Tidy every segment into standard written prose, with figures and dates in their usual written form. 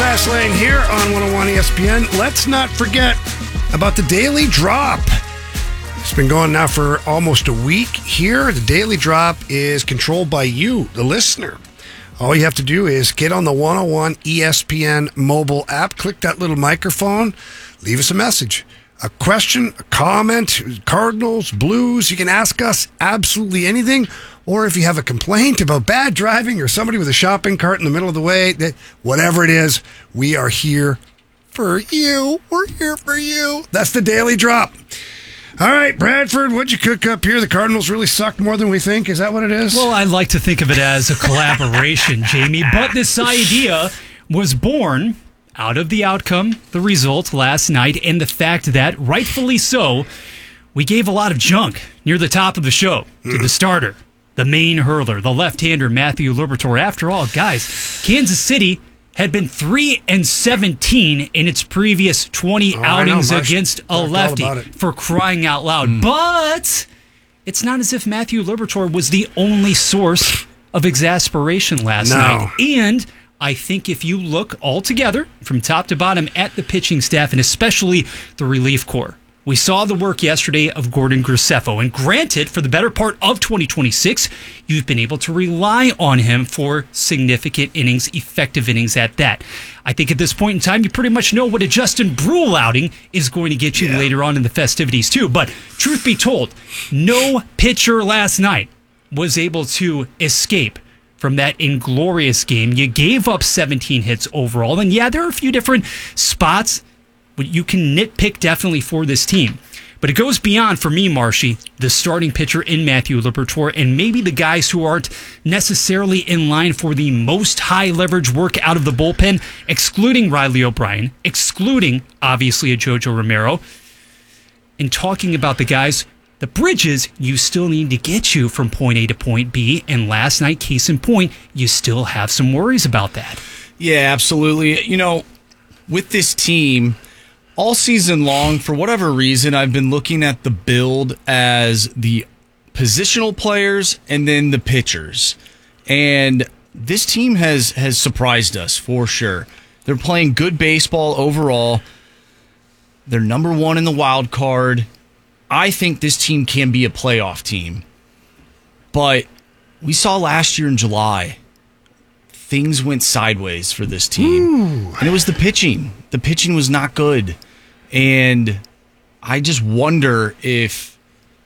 Fast Lane here on 101 ESPN. Let's not forget about the Daily Drop. It's been going now for almost a week here. The Daily Drop is controlled by you, the listener. All you have to do is get on the 101 ESPN mobile app, click that little microphone, leave us a message. A question, a comment, Cardinals, Blues, you can ask us absolutely anything. Or if you have a complaint about bad driving or somebody with a shopping cart in the middle of the way, whatever it is, we are here for you. We're here for you. That's the Daily Drop. All right, Bradford, what'd you cook up here? The Cardinals really suck more than we think. Is that what it is? Well, I like to think of it as a collaboration, Jamie. But this idea was born out of the outcome, the result last night, and the fact that, rightfully so, we gave a lot of junk near the top of the show to the starter, the main hurler, the left-hander, Matthew Liberatore. After all, guys, Kansas City had been 3-17 in its previous 20 outings against a lefty, for crying out loud. But it's not as if Matthew Liberatore was the only source of exasperation last night. And I think if you look all together from top to bottom at the pitching staff and especially the relief corps, we saw the work yesterday of Gordon Graceffo. And granted, for the better part of 2026, you've been able to rely on him for significant innings, effective innings at that. I think at this point in time, you pretty much know what a Justin Brule outing is going to get you later on in the festivities too. But truth be told, no pitcher last night was able to escape from that inglorious game. You gave up 17 hits overall. And yeah, there are a few different spots you can nitpick definitely for this team. But it goes beyond, for me, Marshy, the starting pitcher in Matthew Liberatore, and maybe the guys who aren't necessarily in line for the most high leverage work out of the bullpen, excluding Riley O'Brien, excluding, obviously, a Jojo Romero, and talking about the guys, the bridges you still need to get you from point A to point B. And last night, case in point, you still have some worries about that. Yeah, absolutely. You know, with this team, all season long, for whatever reason, I've been looking at the build as the positional players and then the pitchers. And this team has surprised us for sure. They're playing good baseball overall. They're number one in the wild card. I think this team can be a playoff team. But we saw last year in July, things went sideways for this team. And it was the pitching. The pitching was not good. And I just wonder if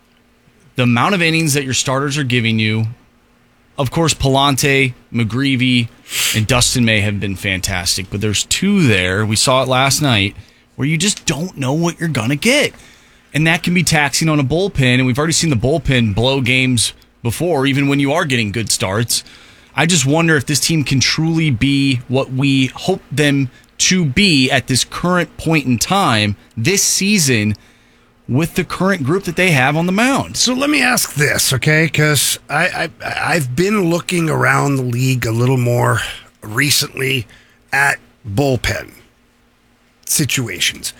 the amount of innings that your starters are giving you, of course, Palante, McGreevy, and Dustin May have been fantastic. But there's two there, we saw it last night, where you just don't know what you're going to get. And that can be taxing on a bullpen. And we've already seen the bullpen blow games before, even when you are getting good starts. I just wonder if this team can truly be what we hope them to be at this current point in time this season with the current group that they have on the mound. So let me ask this, okay? Because I've been looking around the league a little more recently at bullpen situations.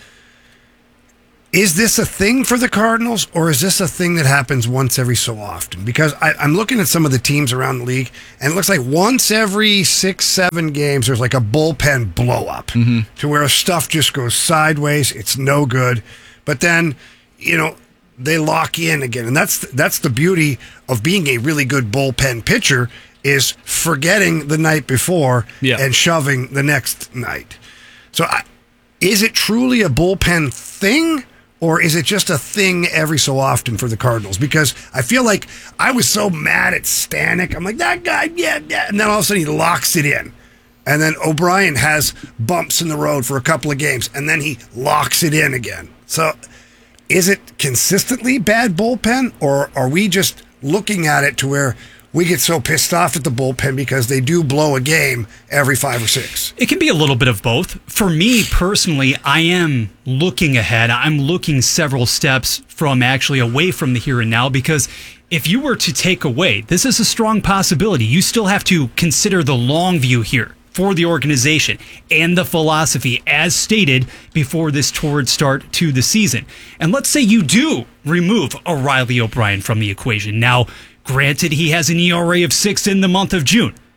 Is this a thing for the Cardinals, or is this a thing that happens once every so often? Because I'm looking at some of the teams around the league, and it looks like once every 6-7 games, there's like a bullpen blow-up to where stuff just goes sideways. It's no good. But then, you know, they lock in again. And that's the beauty of being a really good bullpen pitcher, is forgetting the night before and shoving the next night. So is it truly a bullpen thing? Or is it just a thing every so often for the Cardinals? Because I feel like I was so mad at Stanek. I'm like, that guy, yeah. And then all of a sudden he locks it in. And then O'Brien has bumps in the road for a couple of games. And then he locks it in again. So is it consistently bad bullpen? Or are we just looking at it to where we get so pissed off at the bullpen because they do blow a game every 5 or 6? It can be a little bit of both. For me personally, I am looking ahead. I'm looking several steps from actually away from the here and now, because if you were to take away, this is a strong possibility. You still have to consider the long view here for the organization and the philosophy as stated before this torrid start to the season. And let's say you do remove a Riley O'Brien from the equation. Now, granted, he has an ERA of 6 in the month of June.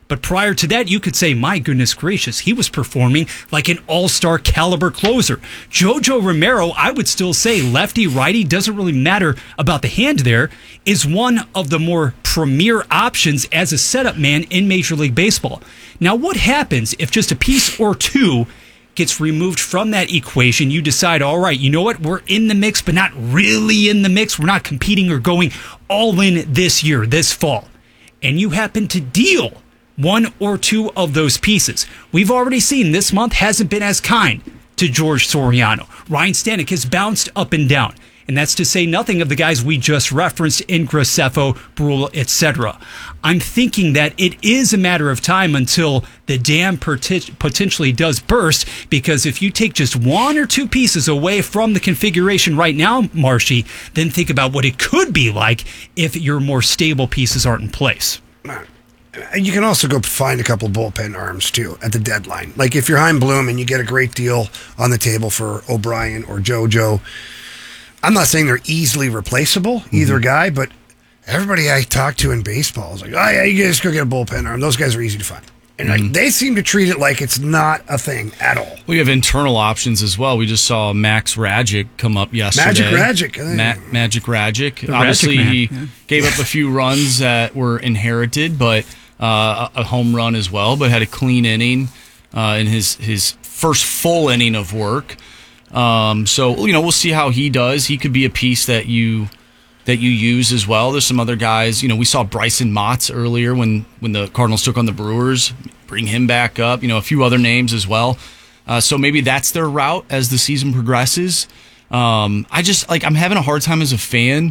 But prior to that, you could say, my goodness gracious, he was performing like an all-star caliber closer. Jojo Romero, I would still say lefty, righty, doesn't really matter about the hand there, is one of the more premier options as a setup man in Major League Baseball. Now, what happens if just a piece or two gets removed from that equation? You decide, all right, you know what? We're in the mix, but not really in the mix. We're not competing or going all in this year, this fall. And you happen to deal one or two of those pieces. We've already seen this month hasn't been as kind to George Soriano. Ryan Stanek has bounced up and down. And that's to say nothing of the guys we just referenced in Graceffo, Brule, etc. I'm thinking that it is a matter of time until the dam potentially does burst, because if you take just one or two pieces away from the configuration right now, Marshy, then think about what it could be like if your more stable pieces aren't in place. You can also go find a couple of bullpen arms, too, at the deadline. Like if you're Chaim Bloom and you get a great deal on the table for O'Brien or JoJo, I'm not saying they're easily replaceable, either guy, but everybody I talk to in baseball is like, oh, yeah, you guys go get a bullpen arm. Those guys are easy to find. And like, they seem to treat it like it's not a thing at all. We have internal options as well. We just saw Max Rajic come up yesterday. Magic Rajic. Magic Rajic. The Obviously, Rajic he gave up a few runs that were inherited, but a home run as well, but had a clean inning in his first full inning of work. So, we'll see how he does. He could be a piece that you use as well. There's some other guys. We saw Bryson Motts earlier when the Cardinals took on the Brewers. Bring him back up. A few other names as well. So maybe that's their route as the season progresses. I'm having a hard time as a fan,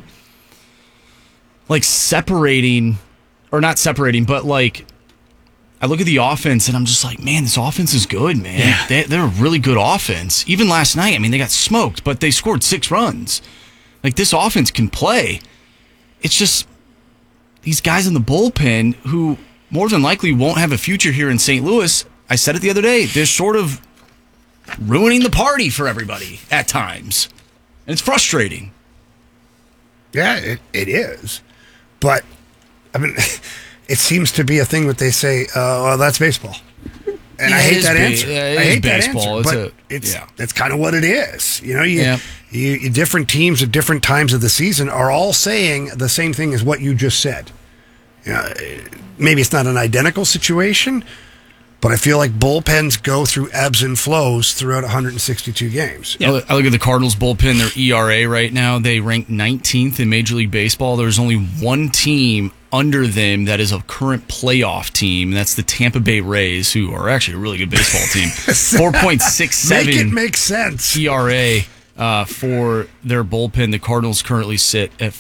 separating, or not separating, but I look at the offense and I'm just like, man, this offense is good, man. Yeah. They're a really good offense. Even last night, they got smoked, but they scored 6 runs. This offense can play. It's just these guys in the bullpen who more than likely won't have a future here in St. Louis. I said it the other day. They're sort of ruining the party for everybody at times. And it's frustrating. Yeah, it is. But, it seems to be a thing that they say, well, that's baseball. And I hate that answer. I hate that answer. But it's kind of what it is. You different teams at different times of the season are all saying the same thing as what you just said. Maybe it's not an identical situation, but I feel like bullpens go through ebbs and flows throughout 162 games. Yeah. I look at the Cardinals bullpen, their ERA right now, they rank 19th in Major League Baseball. There's only one team under them that is a current playoff team, and that's the Tampa Bay Rays, who are actually a really good baseball team. 4.67 Make it make sense. ERA for their bullpen. The Cardinals currently sit at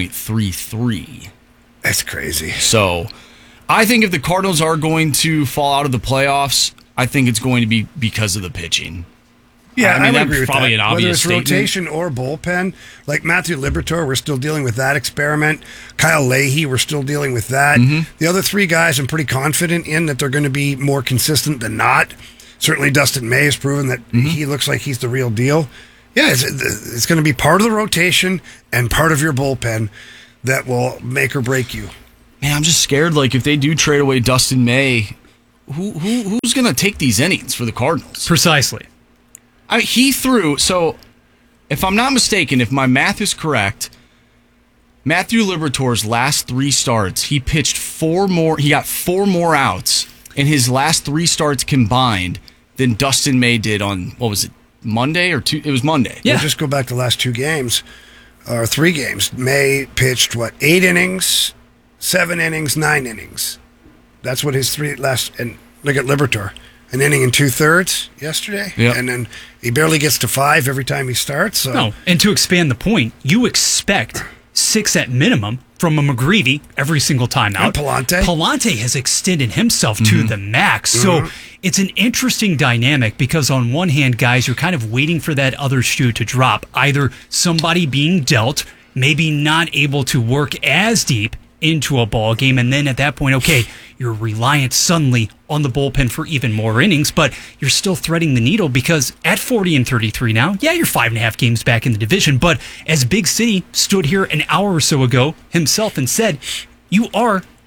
4.33. That's crazy. So I think if the Cardinals are going to fall out of the playoffs, I think it's going to be because of the pitching. Yeah, I would agree with probably that. An obvious Whether it's statement. rotation or bullpen, like Matthew Liberatore, we're still dealing with that experiment. Kyle Leahy, we're still dealing with that. The other 3 guys, I'm pretty confident in that they're going to be more consistent than not. Certainly, Dustin May has proven that he looks like he's the real deal. Yeah, it's going to be part of the rotation and part of your bullpen that will make or break you. Man, I'm just scared. If they do trade away Dustin May, who's going to take these innings for the Cardinals? Precisely. He threw, so if I'm not mistaken, if my math is correct, Matthew Liberatore's last 3 starts, he pitched 4 more, he got 4 more outs in his last 3 starts combined than Dustin May did on, what was it, Monday or 2? It was Monday. Yeah. We'll just go back to the last 2 games, or 3 games. May pitched, 8 innings, 7 innings, 9 innings. That's what his 3 last, and look at Liberatore. An inning and 2/3 yesterday, and then he barely gets to 5 every time he starts. So. No, and to expand the point, you expect 6 at minimum from a McGreevy every single time out. And Palante. Palante has extended himself to the max. So it's an interesting dynamic because on one hand, guys, you're kind of waiting for that other shoe to drop. Either somebody being dealt, maybe not able to work as deep into a ball game, and then at that point, okay, you're reliant suddenly on the bullpen for even more innings, but you're still threading the needle because at 40-33 now, yeah, you're 5.5 games back in the division, but as Big City stood here an hour or so ago himself and said, you are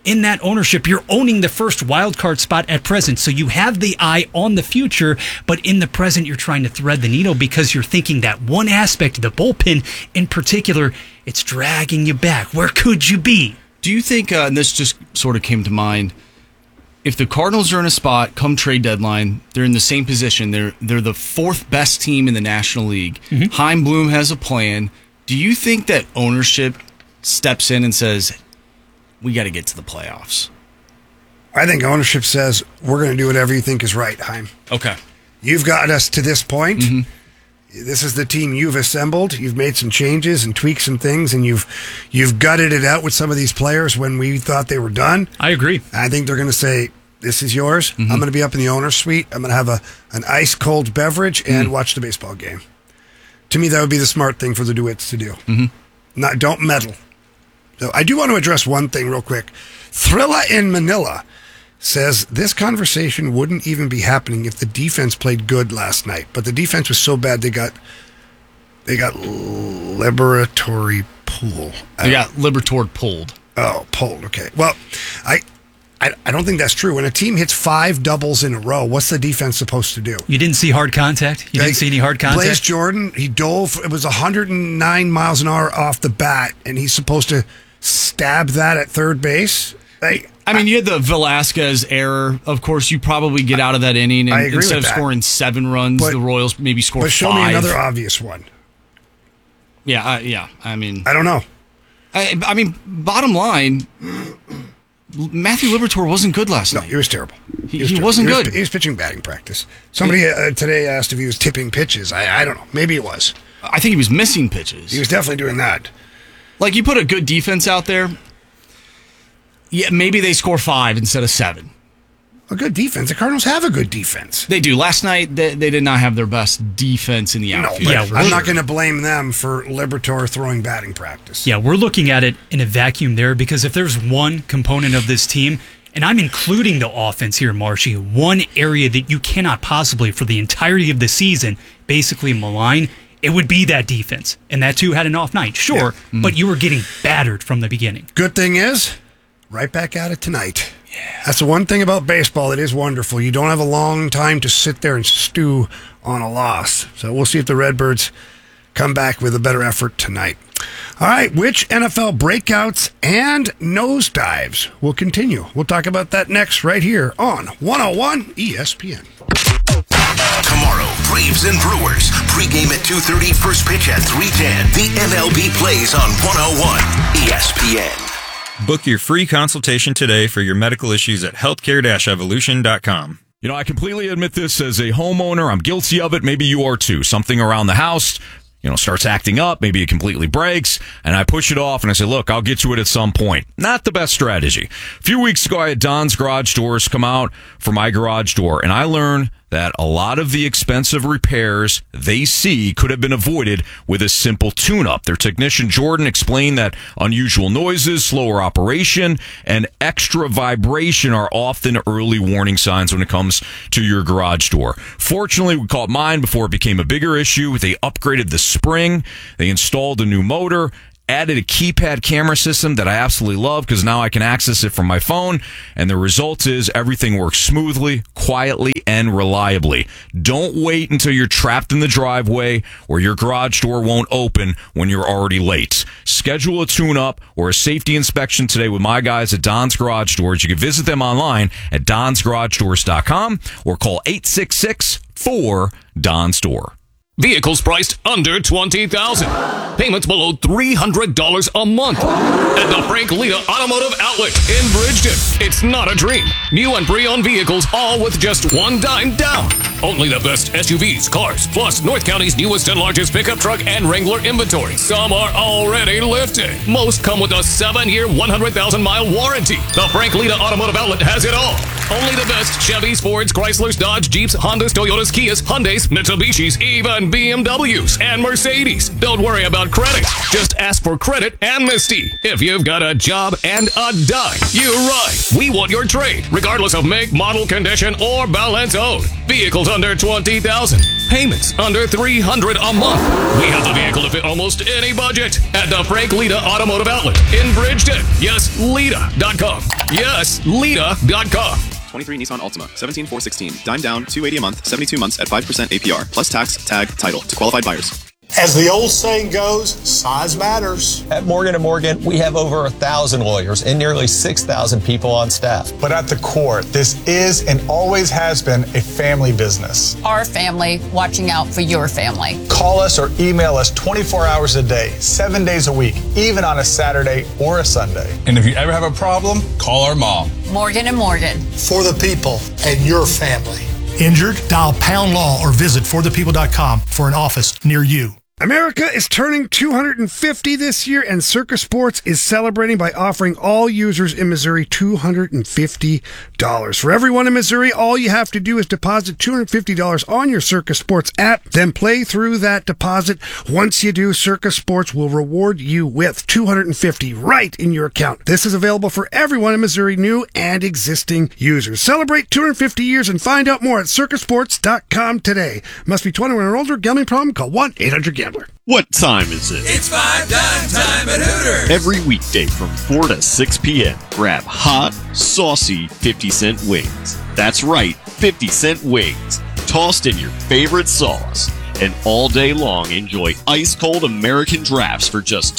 in that ownership, you're owning the first wild card spot at present. So you have the eye on the future, but in the present, you're trying to thread the needle because you're thinking that one aspect of the bullpen in particular, it's dragging you back. Where could you be? Do you think, and this just sort of came to mind, if the Cardinals are in a spot come trade deadline, they're in the same position. They're the fourth best team in the National League. Mm-hmm. Chaim Bloom has a plan. Do you think that ownership steps in and says, we got to get to the playoffs? I think ownership says, we're going to do whatever you think is right, Chaim. Okay. You've got us to this point. Mm-hmm. This is the team you've assembled. You've made some changes and tweaked some things, and you've gutted it out with some of these players when we thought they were done. I agree. I think they're going to say, this is yours. Mm-hmm. I'm going to be up in the owner's suite. I'm going to have an ice-cold beverage and watch the baseball game. To me, that would be the smart thing for the DeWitts to do. Mm-hmm. Don't meddle. So I do want to address one thing real quick. Thrilla in Manila says this conversation wouldn't even be happening if the defense played good last night. But the defense was so bad they got liberatory pulled. They got Liberatore pulled. Oh, pulled. Okay. Well, I don't think that's true. When a team hits 5 doubles in a row, what's the defense supposed to do? You didn't see hard contact? You didn't see any hard contact? Blaze Jordan, he dove. It was 109 miles an hour off the bat, and he's supposed to stab that at third base? I mean, you had the Velasquez error. Of course, you probably get out of that inning, and I agree instead with of that. scoring 7 runs, But- the Royals maybe score 5. But show me another obvious one. Yeah. I mean, I don't know. I mean, bottom line, Matthew Liberatore wasn't good last No, night. he was terrible. He terrible. wasn't good. He was pitching batting practice. Somebody today asked if he was tipping pitches. I don't know. Maybe it was. I think he was missing pitches. He was definitely doing that. Like, you put a good defense out there, yeah, maybe they score 5 instead of 7. A good defense. The Cardinals have a good defense. They do. Last night, they did not have their best defense in the No, outfield. but Yeah, I'm we're- not going to blame them for Liberatore throwing batting practice. Yeah, we're looking at it in a vacuum there because if there's one component of this team, and I'm including the offense here, Marshy, one area that you cannot possibly, for the entirety of the season, basically malign, it would be that defense. And that too had an off night, sure, but you were getting battered from the beginning. Good thing is, right back at it tonight. Yeah. That's the one thing about baseball that is wonderful. You don't have a long time to sit there and stew on a loss. So we'll see if the Redbirds come back with a better effort tonight. All right, which NFL breakouts and nosedives will continue? We'll talk about that next right here on 101 ESPN. Tomorrow, Braves and Brewers. Pregame at 2:30, first pitch at 3:10. The MLB plays on 101 ESPN. Book your free consultation today for your medical issues at healthcare-evolution.com. You know, I completely admit this as a homeowner. I'm guilty of it. Maybe you are too. Something around the house, starts acting up. Maybe it completely breaks, and I push it off and I say, look, I'll get to it at some point. Not the best strategy. A few weeks ago, I had Don's Garage Doors come out for my garage door, and I learned that a lot of the expensive repairs they see could have been avoided with a simple tune-up. Their technician, Jordan, explained that unusual noises, slower operation, and extra vibration are often early warning signs when it comes to your garage door. Fortunately, we caught mine before it became a bigger issue. They upgraded the spring, they installed a new motor, added a keypad camera system that I absolutely love because now I can access it from my phone, and the result is everything works smoothly, quietly, and reliably. Don't wait until you're trapped in the driveway or your garage door won't open when you're already late. Schedule a tune-up or a safety inspection today with my guys at Don's Garage Doors. You can visit them online at donsgaragedoors.com or call 866-4-DONS Door. Vehicles priced under $20,000. Payments below $300 a month. At the Frank Lita Automotive Outlet in Bridgeton. It's not a dream. New and pre-owned vehicles, all with just $1 down. Only the best SUVs, cars, plus North County's newest and largest pickup truck and Wrangler inventory. Some are already lifted. Most come with a 7-year, 100,000-mile warranty. The Frank Lita Automotive Outlet has it all. Only the best Chevys, Fords, Chryslers, Dodge, Jeeps, Hondas, Toyotas, Kias, Hyundais, Mitsubishis, even on BMWs and Mercedes. Don't worry about credit. Just ask for credit amnesty. If you've got a job and a dime, you're right. We want your trade, regardless of make, model, condition, or balance owed. Vehicles under $20,000. Payments under $300 a month. We have the vehicle to fit almost any budget at the Frank Lita Automotive Outlet in Bridgeton. Yes, Lita.com. Yes, Lita.com. 23 Nissan Altima, 17,416. Dime down, $280 a month, 72 months at 5% APR, plus tax, tag, title to qualified buyers. As the old saying goes, size matters. At Morgan & Morgan, we have over 1,000 lawyers and nearly 6,000 people on staff. But at the core, this is and always has been a family business. Our family watching out for your family. Call us or email us 24 hours a day, 7 days a week, even on a Saturday or a Sunday. And if you ever have a problem, call our mom. Morgan & Morgan. For the people and your family. Injured? Dial Pound Law or visit forthepeople.com for an office near you. America is turning 250 this year, and Circa Sports is celebrating by offering all users in Missouri $250. For everyone in Missouri, all you have to do is deposit $250 on your Circa Sports app, then play through that deposit. Once you do, Circa Sports will reward you with $250 right in your account. This is available for everyone in Missouri, new and existing users. Celebrate 250 years and find out more at circasports.com today. Must be 21 or older. Gambling problem? Call 1-800-GAMBLER. What time is it? It's 5 dime time at Hooters. Every weekday from 4 to 6 p.m. Grab hot, saucy 50-cent wings. That's right, 50-cent wings. Tossed in your favorite sauce. And all day long, enjoy ice-cold American drafts for just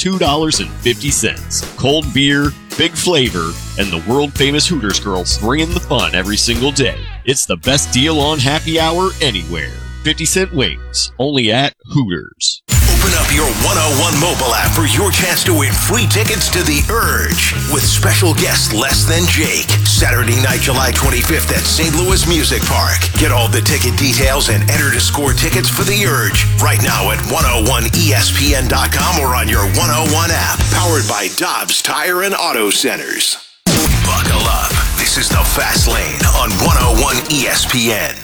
$2.50. Cold beer, big flavor, and the world-famous Hooters girls bringing the fun every single day. It's the best deal on happy hour anywhere. 50-cent wings, only at Hooters. Open up your 101 mobile app for your chance to win free tickets to The Urge with special guest Less Than Jake. Saturday night, July 25th at St. Louis Music Park. Get all the ticket details and enter to score tickets for The Urge right now at 101ESPN.com or on your 101 app. Powered by Dobbs Tire and Auto Centers. Buckle up. This is the Fast Lane on 101 ESPN.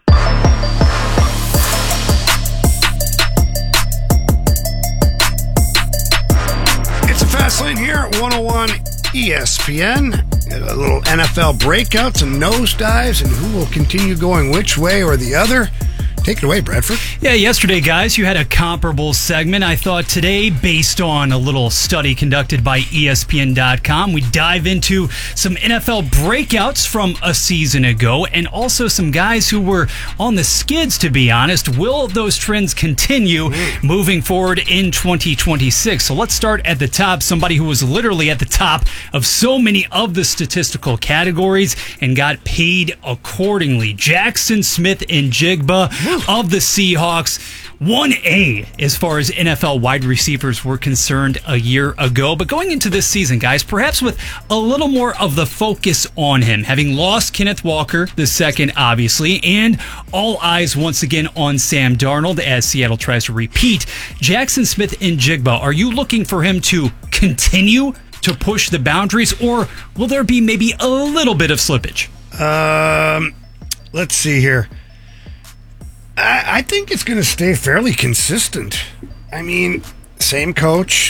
Fast Lane here at 101 ESPN. A little NFL breakouts and nosedives and who will continue going which way or the other. Take it away, Bradford. Yeah, yesterday, guys, you had a comparable segment. I thought today, based on a little study conducted by ESPN.com, we dive into some NFL breakouts from a season ago and also some guys who were on the skids, to be honest. Will those trends continue moving forward in 2026? So let's start at the top. Somebody who was literally at the top of so many of the statistical categories and got paid accordingly. Jackson Smith-Njigba of the Seahawks, 1A as far as NFL wide receivers were concerned a year ago. But going into this season, guys, perhaps with a little more of the focus on him, having lost Kenneth Walker II, obviously, and all eyes once again on Sam Darnold as Seattle tries to repeat. Jackson Smith-Njigba, are you looking for him to continue to push the boundaries, or will there be maybe a little bit of slippage? Let's see here. I think it's going to stay fairly consistent. I mean, same coach,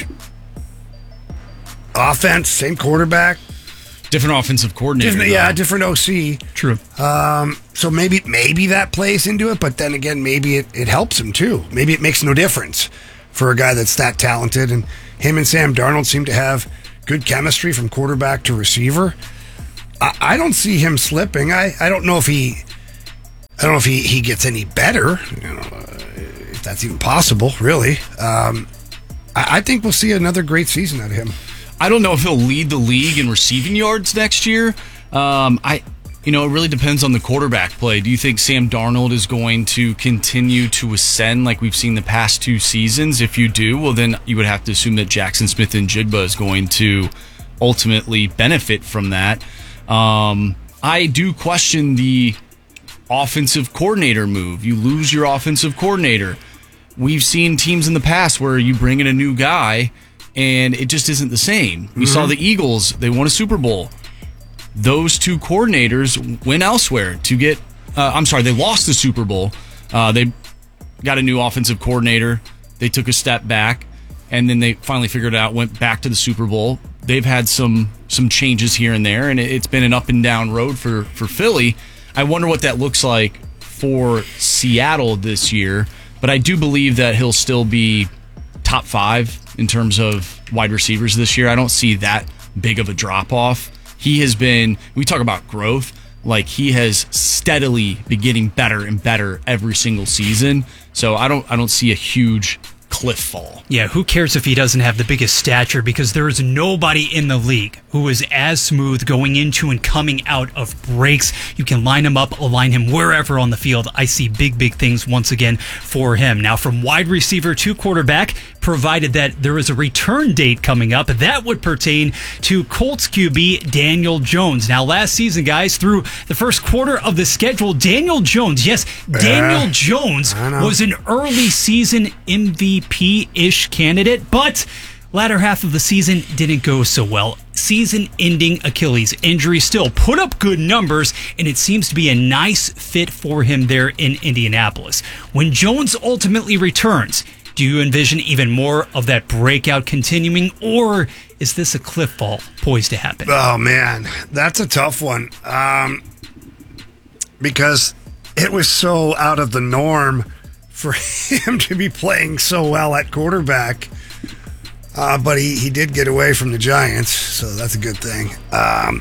offense, same quarterback. Different offensive coordinator. Different OC. True. So maybe that plays into it, but then again, maybe it helps him too. Maybe it makes no difference for a guy that's that talented. And him and Sam Darnold seem to have good chemistry from quarterback to receiver. I don't see him slipping. I don't know if he gets any better, if that's even possible, really. I think we'll see another great season out of him. I don't know if he'll lead the league in receiving yards next year. It really depends on the quarterback play. Do you think Sam Darnold is going to continue to ascend like we've seen the past 2 seasons? If you do, well, then you would have to assume that Jackson Smith-Njigba is going to ultimately benefit from that. I do question the offensive coordinator move. You lose your offensive coordinator. We've seen teams in the past where you bring in a new guy and it just isn't the same. We saw the Eagles. They won a Super Bowl. Those 2 coordinators went elsewhere to get they lost the Super Bowl. They got a new offensive coordinator. They took a step back, and then they finally figured it out, went back to the Super Bowl. They've had some changes here and there, and it's been an up and down road for Philly. I wonder what that looks like for Seattle this year, but I do believe that he'll still be top 5 in terms of wide receivers this year. I don't see that big of a drop off. He has been, we talk about growth, like he has steadily been getting better and better every single season. So I don't see a huge cliff fall. Yeah, who cares if he doesn't have the biggest stature, because there is nobody in the league who is as smooth going into and coming out of breaks. You can line him up, align him wherever on the field. I see big things once again for him. Now, from wide receiver to quarterback, provided that there is a return date coming up, that would pertain to Colts QB Daniel Jones. Now, last season, guys, through the first quarter of the schedule, Daniel Jones, yes, Daniel Jones was an early season MVP-ish candidate, but latter half of the season didn't go so well. Season-ending Achilles injury, still put up good numbers, and it seems to be a nice fit for him there in Indianapolis. When Jones ultimately returns, do you envision even more of that breakout continuing, or is this a cliff fall poised to happen? Oh, man, that's a tough one, because it was so out of the norm for him to be playing so well at quarterback. But he did get away from the Giants, so that's a good thing. Man,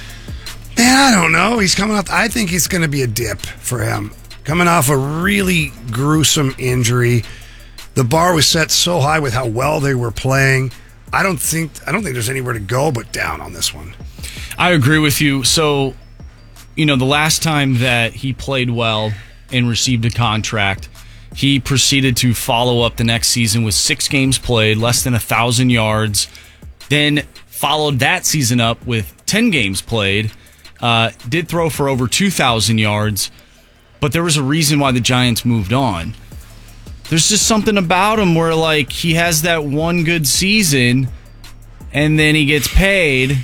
I don't know. He's coming off, I think it's going to be a dip for him. Coming off a really gruesome injury. The bar was set so high with how well they were playing. I don't think there's anywhere to go but down on this one. I agree with you. So, the last time that he played well and received a contract, he proceeded to follow up the next season with 6 games played, less than 1,000 yards. Then followed that season up with 10 games played. Did throw for over 2,000 yards, but there was a reason why the Giants moved on. There's just something about him where, like, he has that one good season, and then he gets paid,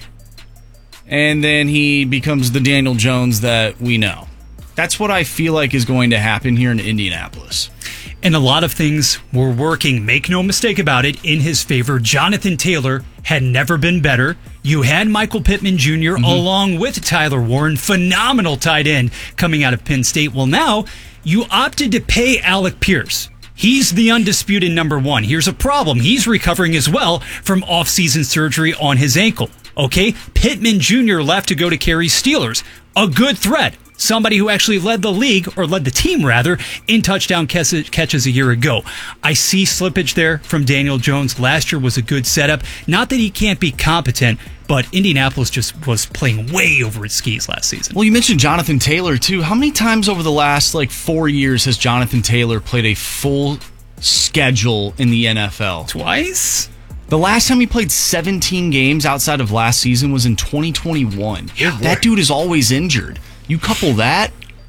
and then he becomes the Daniel Jones that we know. That's what I feel like is going to happen here in Indianapolis. And a lot of things were working, make no mistake about it, in his favor. Jonathan Taylor had never been better. You had Michael Pittman Jr. Along with Tyler Warren, phenomenal tight end coming out of Penn State. Well, now you opted to pay Alec Pierce. He's the undisputed number 1. Here's a problem. He's recovering as well from off-season surgery on his ankle. Okay? Pittman Jr. left to go to Carey Steelers. A good threat. Somebody who actually led the league, or led the team rather, in touchdown catches a year ago. I see slippage there from Daniel Jones. Last year was a good setup. Not that he can't be competent, but Indianapolis just was playing way over its skis last season. Well, you mentioned Jonathan Taylor, too. How many times over the last, 4 years has Jonathan Taylor played a full schedule in the NFL? Twice? The last time he played 17 games outside of last season was in 2021. Yeah, that dude is always injured. You couple that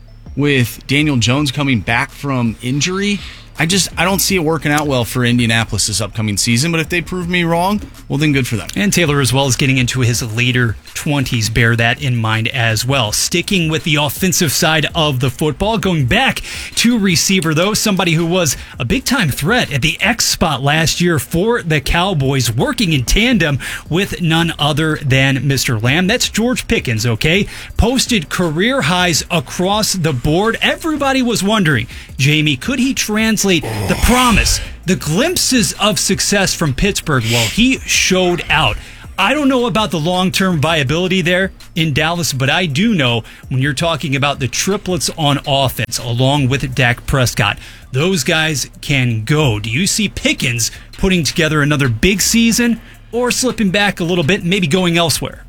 with Daniel Jones coming back from injury, I don't see it working out well for Indianapolis this upcoming season, but if they prove me wrong, well, then good for them. And Taylor, as well as getting into his later 20s, bear that in mind as well. Sticking with the offensive side of the football, going back to receiver, though, somebody who was a big-time threat at the X spot last year for the Cowboys, working in tandem with none other than Mr. Lamb. That's George Pickens, okay? Posted career highs across the board. Everybody was wondering, Jamie, could he translate the promise, the glimpses of success from Pittsburgh? Well, he showed out. I don't know about the long-term viability there in Dallas, but I do know when you're talking about the triplets on offense along with Dak Prescott, those guys can go. Do you see Pickens putting together another big season or slipping back a little bit and maybe going elsewhere?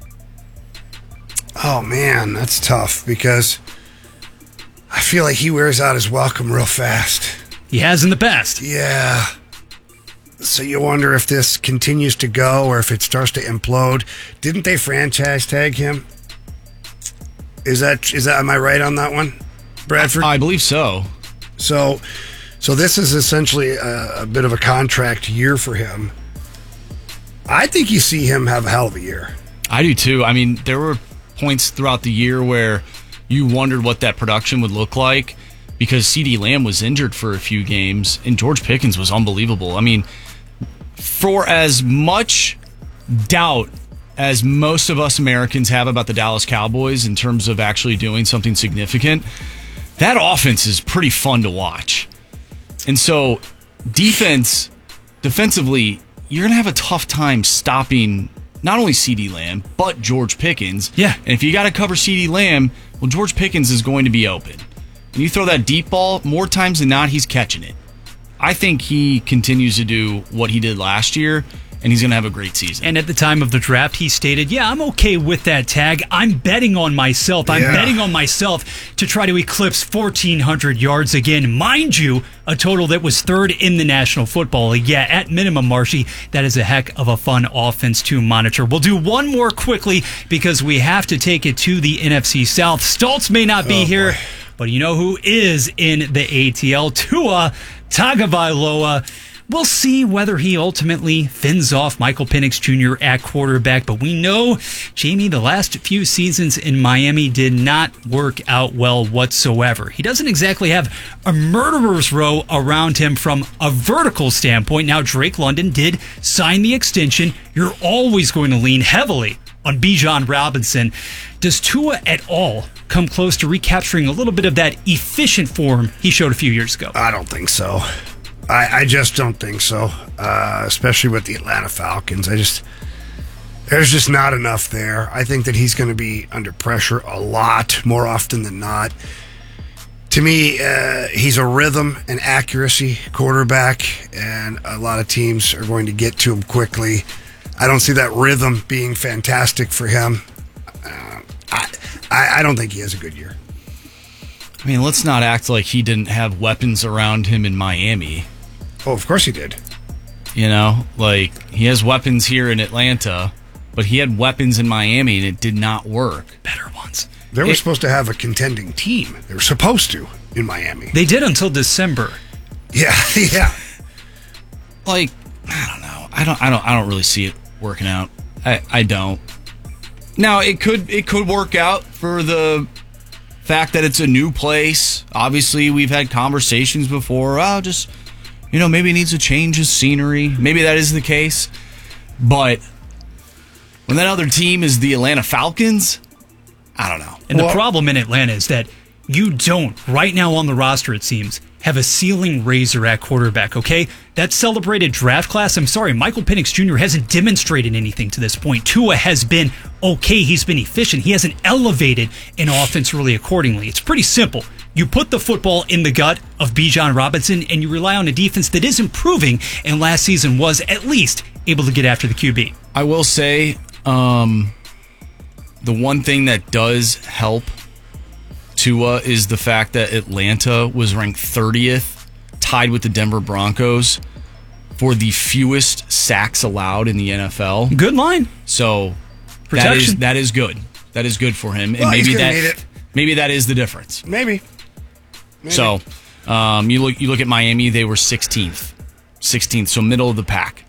Oh, man, that's tough because I feel like he wears out his welcome real fast. He has in the past. Yeah. So you wonder if this continues to go or if it starts to implode. Didn't they franchise tag him? Is that am I right on that one, Bradford? I believe so. So this is essentially a bit of a contract year for him. I think you see him have a hell of a year. I do too. I mean, there were points throughout the year where you wondered what that production would look like because CeeDee Lamb was injured for a few games, and George Pickens was unbelievable. I mean, for as much doubt as most of us Americans have about the Dallas Cowboys in terms of actually doing something significant, that offense is pretty fun to watch. And so defensively, you're going to have a tough time stopping not only CeeDee Lamb, but George Pickens. Yeah. And if you got to cover CeeDee Lamb, well, George Pickens is going to be open. And you throw that deep ball, more times than not, he's catching it. I think he continues to do what he did last year, and he's going to have a great season. And at the time of the draft, he stated, yeah, I'm okay with that tag. I'm betting on myself. I'm betting on myself to try to eclipse 1,400 yards again. Mind you, a total that was third in the National Football League. Yeah, at minimum, Marshy, that is a heck of a fun offense to monitor. We'll do one more quickly because we have to take it to the NFC South. Stoltz may not be here, but you know who is in the ATL? Tua Tagovailoa. We'll see whether he ultimately fins off Michael Penix Jr. at quarterback, but we know, Jamie, the last few seasons in Miami did not work out well whatsoever. He doesn't exactly have a murderer's row around him from a vertical standpoint. Now, Drake London did sign the extension. You're always going to lean heavily on Bijan Robinson. Does Tua at all come close to recapturing a little bit of that efficient form he showed a few years ago? I don't think so. I just don't think so, especially with the Atlanta Falcons. There's just not enough there. I think that he's going to be under pressure a lot more often than not. To me, he's a rhythm and accuracy quarterback, and a lot of teams are going to get to him quickly. I don't see that rhythm being fantastic for him. I don't think he has a good year. I mean, let's not act like he didn't have weapons around him in Miami. Oh, of course he did. You know, like, he has weapons here in Atlanta, but he had weapons in Miami, and it did not work. Better ones. They were supposed to have a contending team. They were supposed to in Miami. They did until December. Yeah. Like, I don't know. I don't really see it working out. I don't. Now, it could work out for the fact that it's a new place. Obviously, we've had conversations before. Maybe it needs a change of scenery. Maybe that is the case. But when that other team is the Atlanta Falcons, I don't know. And the problem in Atlanta is that you don't, right now on the roster, it seems, have a ceiling raiser at quarterback, okay? That celebrated draft class, I'm sorry, Michael Penix Jr. hasn't demonstrated anything to this point. Tua has been okay. He's been efficient. He hasn't elevated an offense really accordingly. It's pretty simple. You put the football in the gut of Bijan Robinson, and you rely on a defense that is improving, and last season was at least able to get after the QB. I will say, the one thing that does help Tua is the fact that Atlanta was ranked 30th, tied with the Denver Broncos, for the fewest sacks allowed in the NFL. Good line. So protection. That is good. That is good for him, and Well, he's gonna need it. maybe that is the difference. Maybe. So you look at Miami; they were 16th, so middle of the pack.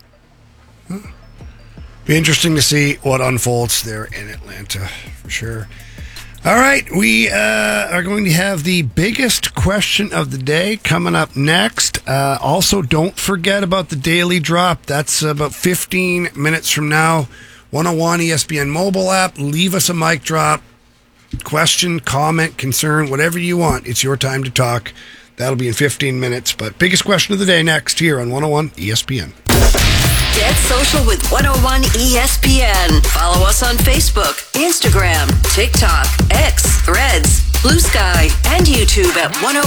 Be interesting to see what unfolds there in Atlanta, for sure. All right, we are going to have the biggest question of the day coming up next. Also, don't forget about the Daily Drop. That's about 15 minutes from now. 101 ESPN mobile app. Leave us a mic drop. Question, comment, concern, whatever you want. It's your time to talk. That'll be in 15 minutes. But biggest question of the day next here on 101 ESPN. Get social with 101 ESPN. Follow us on Facebook, Instagram, TikTok, X, Threads, Blue Sky, and YouTube at 101.